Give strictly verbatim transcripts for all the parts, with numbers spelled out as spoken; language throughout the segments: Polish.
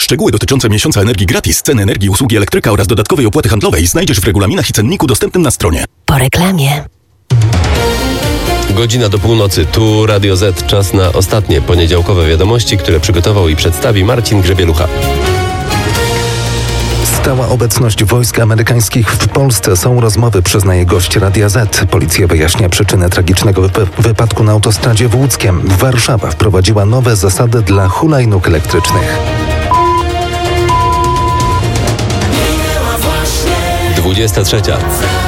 Szczegóły dotyczące miesiąca energii gratis, ceny energii, usługi elektryka oraz dodatkowej opłaty handlowej znajdziesz w regulaminach i cenniku dostępnym na stronie. Po reklamie. Godzina do północy. Tu Radio Z. Czas na ostatnie poniedziałkowe wiadomości, które przygotował i przedstawi Marcin Grzebielucha. Stała obecność wojsk amerykańskich w Polsce. Są rozmowy, przyznaje gość Radia Z. Policja wyjaśnia przyczynę tragicznego wy- wypadku na autostradzie w Łódzkiem. Warszawa wprowadziła nowe zasady dla hulajnóg elektrycznych. dwudziesta trzecia.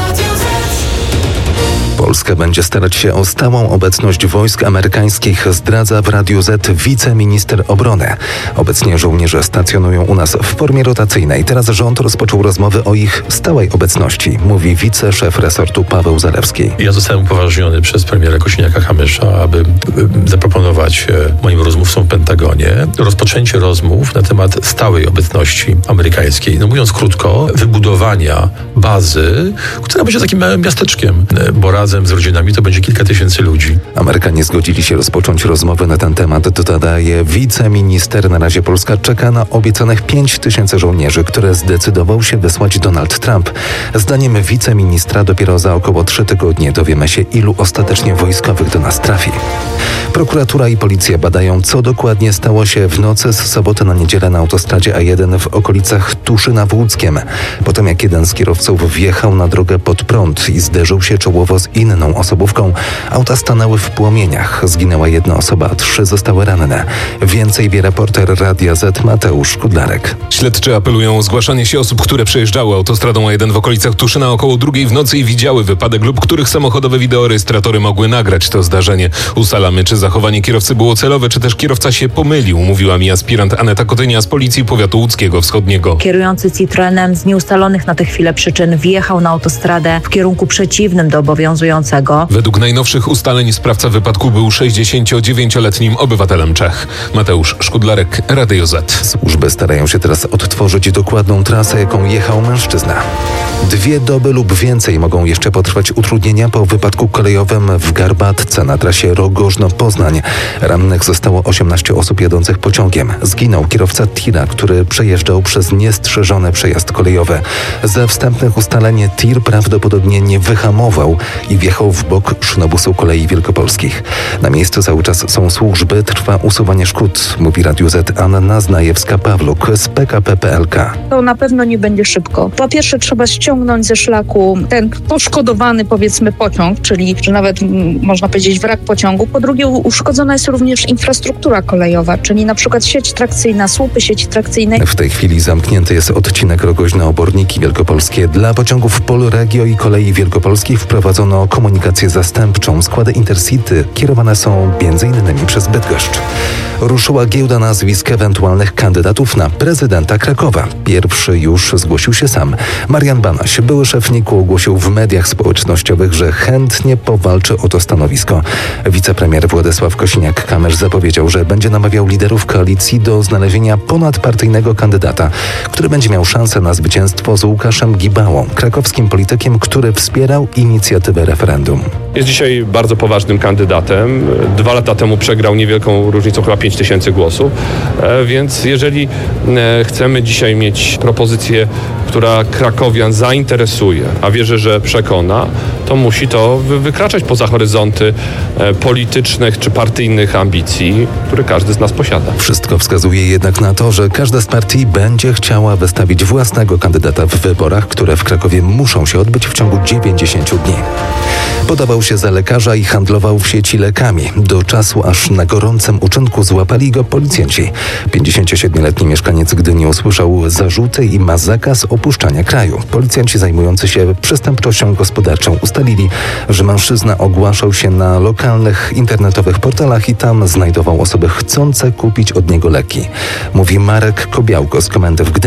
Polska będzie starać się o stałą obecność wojsk amerykańskich, zdradza w Radiu Z wiceminister obrony. Obecnie żołnierze stacjonują u nas w formie rotacyjnej. Teraz rząd rozpoczął rozmowy o ich stałej obecności, mówi wiceszef resortu Paweł Zalewski. Ja zostałem upoważniony przez premiera Kosiniaka-Kamysza, aby zaproponować moim rozmówcom w Pentagonie rozpoczęcie rozmów na temat stałej obecności amerykańskiej. No mówiąc krótko, wybudowania bazy, która będzie takim małym miasteczkiem, bo razem z rodzinami to będzie kilka tysięcy ludzi. Amerykanie zgodzili się rozpocząć rozmowy na ten temat, dodaje wiceminister. Na razie Polska czeka na obiecanych pięć tysięcy żołnierzy, które zdecydował się wysłać Donald Trump. Zdaniem wiceministra dopiero za około trzy tygodnie dowiemy się, ilu ostatecznie wojskowych do nas trafi. Prokuratura i policja badają, co dokładnie stało się w nocy z soboty na niedzielę na autostradzie A jeden w okolicach Tuszyna w Łódzkiem. Potem jak jeden z kierowców wjechał na drogę pod prąd i zderzył się czołowo z inną osobówką, auta stanęły w płomieniach. Zginęła jedna osoba, a trzy zostały ranne. Więcej wie reporter Radia Z Mateusz Szkudlarek. Śledczy apelują o zgłaszanie się osób, które przejeżdżały autostradą A jeden w okolicach Tuszyna około drugiej w nocy i widziały wypadek lub których samochodowe wideorejestratory mogły nagrać to zdarzenie. Ustalamy, czy zachowanie kierowcy było celowe, czy też kierowca się pomylił, mówiła mi aspirant Aneta Kotynia z Policji Powiatu Łódzkiego Wschodniego. Kierujący Citroenem z nieustalonych na tę chwilę przyczyn wjechał na autostradę w kierunku przeciwnym do obowiązującego. Według najnowszych ustaleń sprawca wypadku był sześćdziesięciodziewięcioletnim obywatelem Czech. Mateusz Szkudlarek, Radio Z. Służby starają się teraz odtworzyć dokładną trasę, jaką jechał mężczyzna. Dwie doby lub więcej mogą jeszcze potrwać utrudnienia po wypadku kolejowym w Garbatce na trasie Rogożno-Poznań. Rannych zostało osiemnaście osób jadących pociągiem. Zginął kierowca tira, który przejeżdżał przez niestrzeżony przejazd kolejowy. Ze wstępnych ustaleń tir prawdopodobnie nie wyhamował i wjechał w bok szynobusu Kolei Wielkopolskich. Na miejscu cały czas są służby, trwa usuwanie szkód, mówi Radiu Z Anna Znajewska-Pawluk z P K P P L K. To na pewno nie będzie szybko. Po pierwsze trzeba ściągnąć ze szlaku ten poszkodowany, powiedzmy, pociąg, czyli że nawet m, można powiedzieć wrak pociągu. Po drugie uszkodzona jest również infrastruktura kolejowa, czyli na przykład sieć trakcyjna, słupy sieci trakcyjnej. W tej chwili zamknięty jest odcinek Rogoźno-Oborniki Wielkopolskie. Dla pociągów Polregio i Kolei Wielkopolskich wprowadzono komunikację zastępczą. Składy Intercity kierowane są między innymi przez Bydgoszcz. Ruszyła giełda nazwisk ewentualnych kandydatów na prezydenta Krakowa. Pierwszy już zgłosił się sam. Marian Banaś, były szef NIK-u, ogłosił w mediach społecznościowych, że chętnie powalczy o to stanowisko. Wicepremier Władysław Kosiniak-Kamysz zapowiedział, że będzie namawiał liderów koalicji do znalezienia ponadpartyjnego kandydata, który będzie miał szansę na zwycięstwo z Łukaszem Gibałą, krakowskim politykiem, który wspierał inicjatywę referendum. Jest dzisiaj bardzo poważnym kandydatem. Dwa lata temu przegrał niewielką różnicą, chyba pięć tysięcy głosów. Więc jeżeli chcemy dzisiaj mieć propozycję, która krakowian zainteresuje, a wierzę, że przekona, to musi to wykraczać poza horyzonty politycznych czy partyjnych ambicji, które każdy z nas posiada. Wszystko wskazuje jednak na to, że każda z partii będzie chciała wystawić własnego kandydata w wyborach, które w Krakowie muszą się odbyć w ciągu dziewięćdziesięciu dni. Podawał się za lekarza i handlował w sieci lekami. Do czasu, aż na gorącym uczynku złapali go policjanci. pięćdziesięciosiedmioletni mieszkaniec Gdyni usłyszał zarzuty i ma zakaz opuszczania kraju. Policjanci zajmujący się przestępczością gospodarczą ustalili, że mężczyzna ogłaszał się na lokalnych internetowych portalach i tam znajdował osoby chcące kupić od niego leki. Mówi Marek Kobiałko z komendy w Gdyni.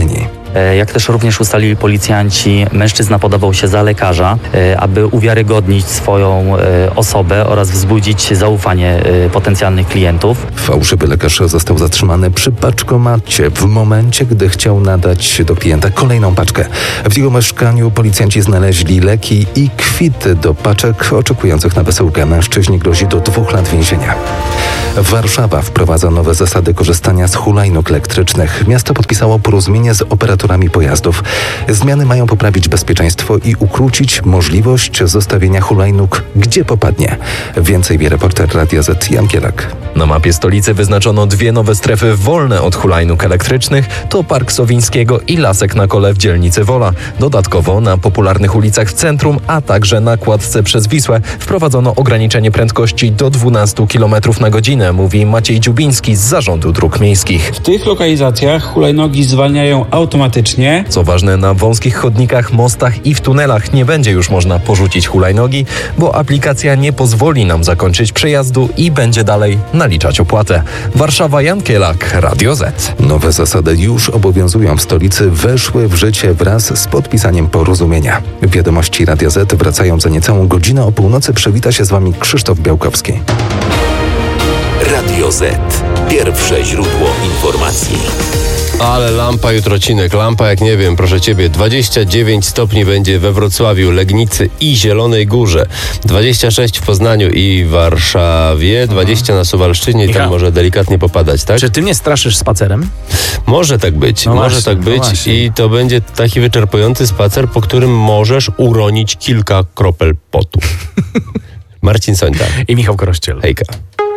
Jak też również ustalili policjanci, mężczyzna podawał się za lekarza, aby uwiarygodnić swoją osobę oraz wzbudzić zaufanie potencjalnych klientów. Fałszywy lekarz został zatrzymany przy paczkomacie w momencie, gdy chciał nadać do klienta kolejną paczkę. W jego mieszkaniu policjanci znaleźli leki i kwity do paczek oczekujących na wysyłkę. Mężczyźnie grozi do dwóch lat więzienia. Warszawa wprowadza nowe zasady korzystania z hulajnóg elektrycznych. Miasto podpisało porozumienie z operatorami pojazdów. Zmiany mają poprawić bezpieczeństwo i ukrócić możliwość zostawienia hulajnóg gdzie popadnie. Więcej wie reporter Radia Z Jan Kielak. Na mapie stolicy wyznaczono dwie nowe strefy wolne od hulajnóg elektrycznych. To Park Sowińskiego i Lasek na Kole w dzielnicy Wola. Dodatkowo na popularnych ulicach w centrum, a także na kładce przez Wisłę wprowadzono ograniczenie prędkości do dwanaście kilometrów na godzinę, mówi Maciej Dziubiński z Zarządu Dróg Miejskich. W tych lokalizacjach hulajnogi zwalniają automatycznie. Co ważne, na wąskich chodnikach, mostach i w tunelach nie będzie już można porzucić hulajnogi, bo aplikacja nie pozwoli nam zakończyć przejazdu i będzie dalej naliczać opłatę. Warszawa, Jan Kielak, Radio Z. Nowe zasady już obowiązują w stolicy, weszły w życie wraz z podpisaniem porozumienia. Wiadomości Radia Z wracają za niecałą godzinę. O północy przywita się z Wami Krzysztof Białkowski. Radio Z. Pierwsze źródło informacji. Ale lampa jutrocinek, lampa jak nie wiem, proszę Ciebie, dwadzieścia dziewięć stopni będzie we Wrocławiu, Legnicy i Zielonej Górze, dwadzieścia sześć w Poznaniu i Warszawie, dwadzieścia na Suwalszczyźnie i tam może delikatnie popadać, tak? Czy Ty mnie straszysz spacerem? Może tak być, no może właśnie, tak być no i to będzie taki wyczerpujący spacer, po którym możesz uronić kilka kropel potu. Marcin Sońta i Michał Korościel. Hejka.